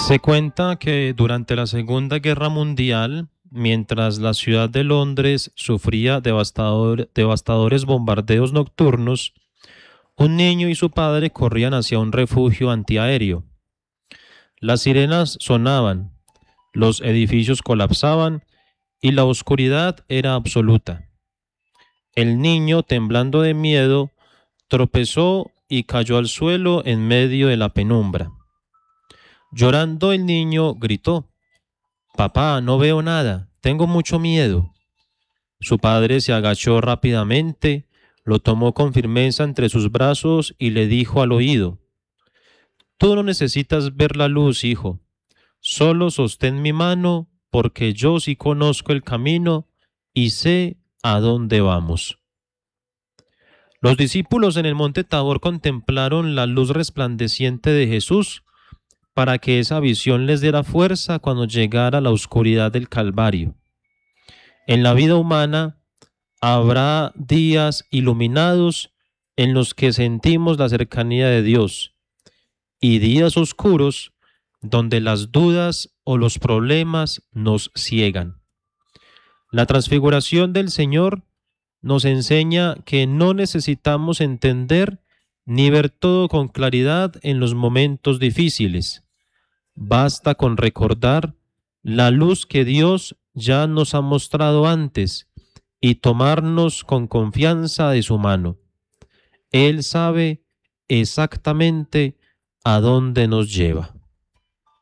Se cuenta que durante la Segunda Guerra Mundial, mientras la ciudad de Londres sufría devastadores bombardeos nocturnos, un niño y su padre corrían hacia un refugio antiaéreo. Las sirenas sonaban, los edificios colapsaban y la oscuridad era absoluta. El niño, temblando de miedo, tropezó y cayó al suelo en medio de la penumbra. Llorando, el niño gritó: «Papá, no veo nada, tengo mucho miedo». Su padre se agachó rápidamente, lo tomó con firmeza entre sus brazos y le dijo al oído: «Tú no necesitas ver la luz, hijo. Solo sostén mi mano, porque yo sí conozco el camino y sé a dónde vamos». Los discípulos en el monte Tabor contemplaron la luz resplandeciente de Jesús para que esa visión les diera fuerza cuando llegara la oscuridad del Calvario. En la vida humana habrá días iluminados en los que sentimos la cercanía de Dios y días oscuros donde las dudas o los problemas nos ciegan. La transfiguración del Señor nos enseña que no necesitamos entender ni ver todo con claridad en los momentos difíciles. Basta con recordar la luz que Dios ya nos ha mostrado antes y tomarnos con confianza de su mano. Él sabe exactamente a dónde nos lleva.